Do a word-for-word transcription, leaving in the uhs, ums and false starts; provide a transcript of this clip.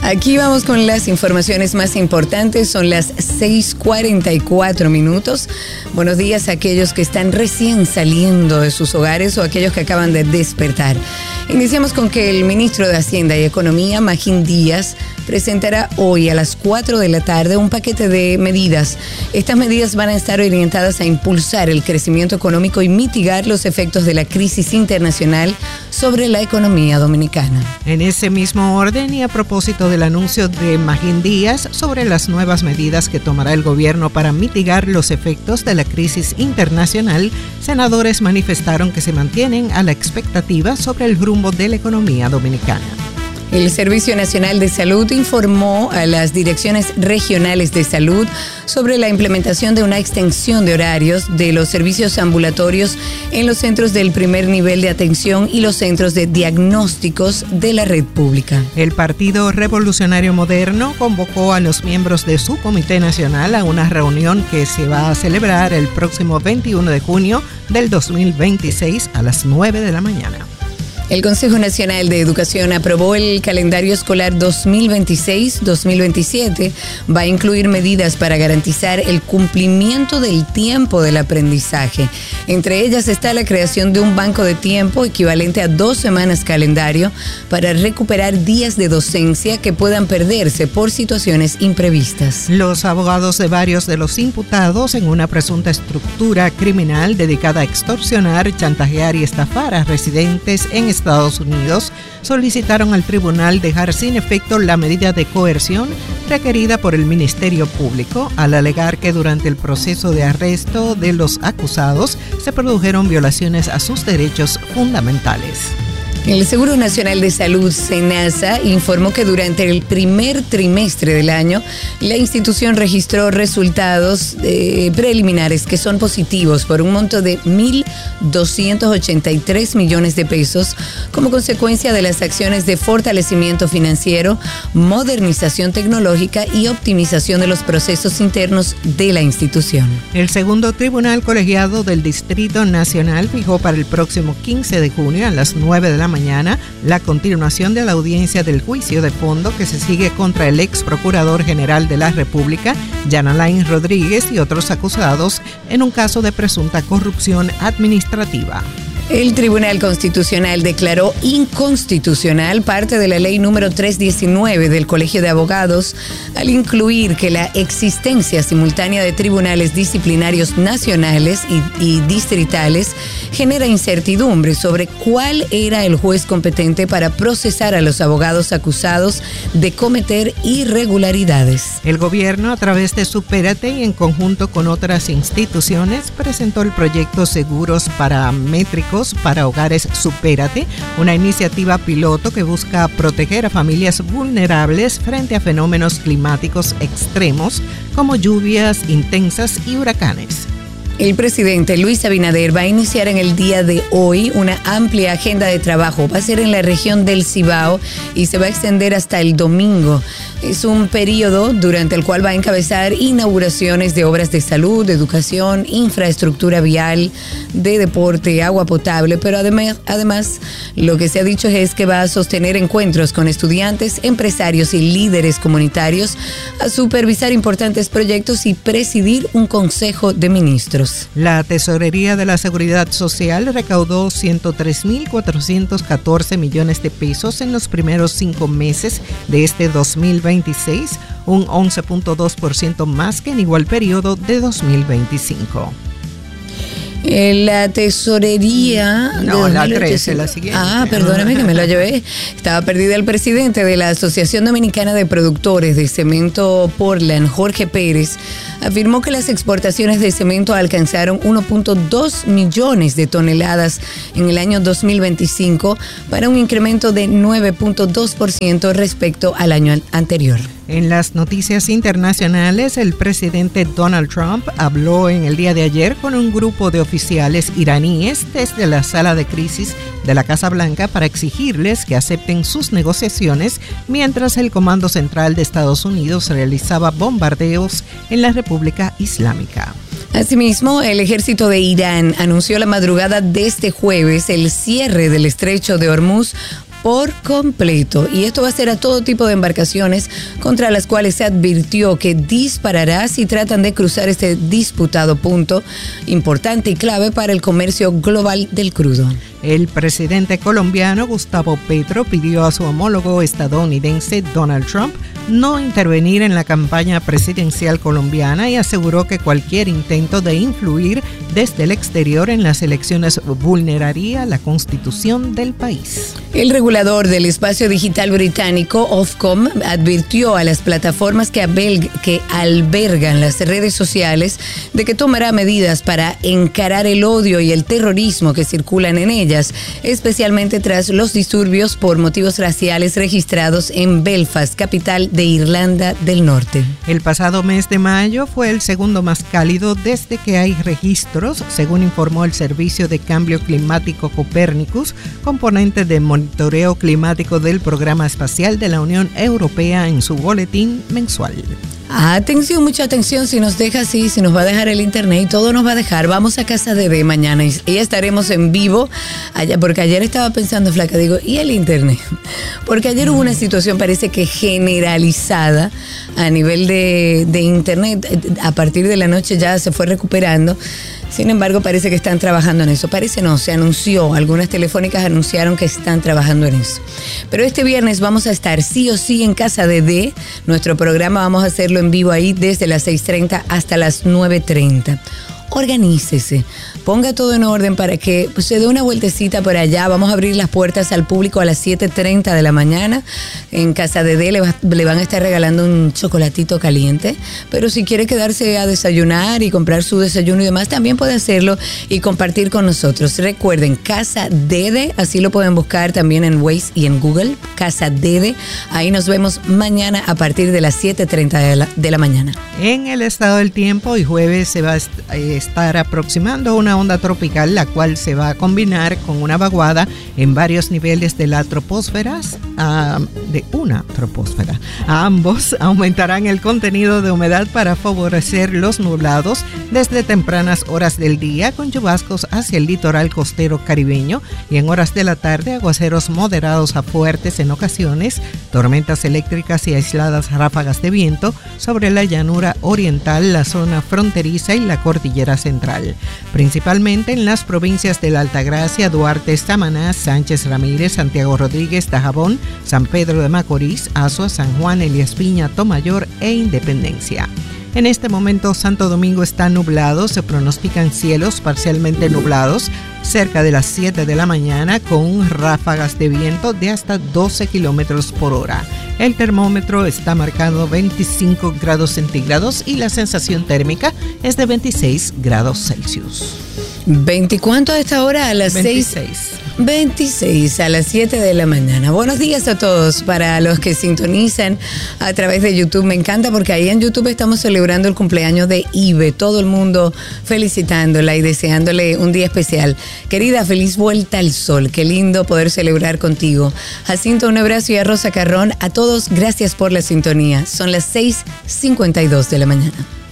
Aquí vamos con las informaciones más importantes. Son las seis cuarenta y cuatro minutos. Buenos días a aquellos que están recién saliendo de sus hogares o aquellos que acaban de despertar. Iniciamos con que el ministro de Hacienda y Economía, Magín Díaz, presentará hoy a las cuatro de la tarde un paquete de medidas. Estas medidas van a estar orientadas a impulsar el crecimiento económico y mitigar los efectos de la crisis internacional sobre la economía dominicana. En ese mismo orden y a propósito del anuncio de Magín Díaz sobre las nuevas medidas que tomará el gobierno para mitigar los efectos de la crisis internacional, senadores manifestaron que se mantienen a la expectativa sobre el rumbo de la economía dominicana. El Servicio Nacional de Salud informó a las direcciones regionales de salud sobre la implementación de una extensión de horarios de los servicios ambulatorios en los centros del primer nivel de atención y los centros de diagnósticos de la red pública. El Partido Revolucionario Moderno convocó a los miembros de su Comité Nacional a una reunión que se va a celebrar el próximo veintiuno de junio del dos mil veintiséis a las nueve de la mañana. El Consejo Nacional de Educación aprobó el calendario escolar dos mil veintiséis dos mil veintisiete. Va a incluir medidas para garantizar el cumplimiento del tiempo del aprendizaje. Entre ellas está la creación de un banco de tiempo equivalente a dos semanas calendario para recuperar días de docencia que puedan perderse por situaciones imprevistas. Los abogados de varios de los imputados en una presunta estructura criminal dedicada a extorsionar, chantajear y estafar a residentes en Estados Unidos solicitaron al tribunal dejar sin efecto la medida de coerción requerida por el Ministerio Público al alegar que durante el proceso de arresto de los acusados se produjeron violaciones a sus derechos fundamentales. El Seguro Nacional de Salud, SENASA, informó que durante el primer trimestre del año, la institución registró resultados eh, preliminares que son positivos por un monto de mil doscientos ochenta y tres millones de pesos como consecuencia de las acciones de fortalecimiento financiero, modernización tecnológica y optimización de los procesos internos de la institución. El segundo tribunal colegiado del Distrito Nacional fijó para el próximo quince de junio a las nueve de la mañana mañana la continuación de la audiencia del juicio de fondo que se sigue contra el ex procurador general de la República, Jan Alain Rodríguez, y otros acusados en un caso de presunta corrupción administrativa. El Tribunal Constitucional declaró inconstitucional parte de la ley número trescientos diecinueve del Colegio de Abogados al incluir que la existencia simultánea de tribunales disciplinarios nacionales y, y distritales genera incertidumbre sobre cuál era el juez competente para procesar a los abogados acusados de cometer irregularidades. El gobierno, a través de Supérate y en conjunto con otras instituciones, presentó el proyecto Seguros Paramétricos para Hogares Supérate, una iniciativa piloto que busca proteger a familias vulnerables frente a fenómenos climáticos extremos como lluvias intensas y huracanes. El presidente Luis Abinader va a iniciar en el día de hoy una amplia agenda de trabajo. Va a ser en la región del Cibao y se va a extender hasta el domingo. Es un periodo durante el cual va a encabezar inauguraciones de obras de salud, de educación, infraestructura vial, de deporte, agua potable, pero además, además lo que se ha dicho es que va a sostener encuentros con estudiantes, empresarios y líderes comunitarios, a supervisar importantes proyectos y presidir un consejo de ministros. La Tesorería de la Seguridad Social recaudó ciento tres mil cuatrocientos catorce millones de pesos en los primeros cinco meses de este dos mil veintiséis, un once punto dos por ciento más que en igual periodo de dos mil veinticinco. La tesorería... No, la trece, la siguiente. Ah, perdóname que me la llevé. Estaba perdida. El presidente de la Asociación Dominicana de Productores de Cemento Portland, Jorge Pérez, afirmó que las exportaciones de cemento alcanzaron uno punto dos millones de toneladas en el año dos mil veinticinco para un incremento de nueve punto dos por ciento respecto al año anterior. En las noticias internacionales, el presidente Donald Trump habló en el día de ayer con un grupo de oficiales iraníes desde la sala de crisis de la Casa Blanca para exigirles que acepten sus negociaciones mientras el Comando Central de Estados Unidos realizaba bombardeos en la República Islámica. Asimismo, el ejército de Irán anunció la madrugada de este jueves el cierre del estrecho de Hormuz por completo. Y esto va a ser a todo tipo de embarcaciones contra las cuales se advirtió que disparará si tratan de cruzar este disputado punto importante y clave para el comercio global del crudo. El presidente colombiano Gustavo Petro pidió a su homólogo estadounidense Donald Trump no intervenir en la campaña presidencial colombiana y aseguró que cualquier intento de influir desde el exterior en las elecciones vulneraría la constitución del país. El regulador del espacio digital británico, Ofcom, advirtió a las plataformas que, abel- que albergan las redes sociales de que tomará medidas para encarar el odio y el terrorismo que circulan en ellas, especialmente tras los disturbios por motivos raciales registrados en Belfast, capital de Irlanda del Norte. El pasado mes de mayo fue el segundo más cálido desde que hay registros, según informó el Servicio de Cambio Climático Copernicus, componente de monitoreo climático del Programa Espacial de la Unión Europea en su boletín mensual. Atención, mucha atención, si nos deja así, si nos va a dejar el internet y todo nos va a dejar, vamos a Casa de D mañana y, y estaremos en vivo allá, porque ayer estaba pensando, flaca, digo, ¿y el internet? Porque ayer hubo una situación, parece que generalizada a nivel de, de internet, a partir de la noche ya se fue recuperando. Sin embargo, parece que están trabajando en eso. Parece no, se anunció, algunas telefónicas anunciaron que están trabajando en eso. Pero este viernes vamos a estar sí o sí en Casa de D. Nuestro programa vamos a hacerlo en vivo ahí desde las seis treinta hasta las nueve treinta. Organícese, ponga todo en orden para que pues, se dé una vueltecita por allá. Vamos a abrir las puertas al público a las siete treinta de la mañana. En Casa de D le, va, le van a estar regalando un chocolatito caliente, pero si quiere quedarse a desayunar y comprar su desayuno y demás, también puede hacerlo y compartir con nosotros. Recuerden, Casa D D, así lo pueden buscar también en Waze y en Google, Casa D D. Ahí nos vemos mañana a partir de las siete treinta de la, de la mañana. En el estado del tiempo, hoy jueves se va a eh, estar aproximando una onda tropical, la cual se va a combinar con una vaguada en varios niveles de la troposfera, uh, de una troposfera. A ambos aumentarán el contenido de humedad para favorecer los nublados desde tempranas horas del día, con chubascos hacia el litoral costero caribeño y en horas de la tarde aguaceros moderados a fuertes en ocasiones, tormentas eléctricas y aisladas ráfagas de viento sobre la llanura oriental, la zona fronteriza y la cordillera central, principalmente en las provincias de la Altagracia, Duarte, Samaná, Sánchez Ramírez, Santiago Rodríguez, Dajabón, San Pedro de Macorís, Azua, San Juan, Elías Piña, Tomayor e Independencia. En este momento Santo Domingo está nublado, se pronostican cielos parcialmente nublados cerca de las siete de la mañana con ráfagas de viento de hasta doce kilómetros por hora. El termómetro está marcando veinticinco grados centígrados y la sensación térmica es de veintiséis grados Celsius. ¿veinte cuánto a esta hora? A las veintiséis. seis. veintiséis a las siete de la mañana. Buenos días a todos para los que sintonizan a través de YouTube. Me encanta porque ahí en YouTube estamos celebrando el cumpleaños de Ibe. Todo el mundo felicitándola y deseándole un día especial. Querida, feliz vuelta al sol. Qué lindo poder celebrar contigo. Jacinto, un abrazo, y a Rosa Carrón. A todos, gracias por la sintonía. Son las seis cincuenta y dos de la mañana.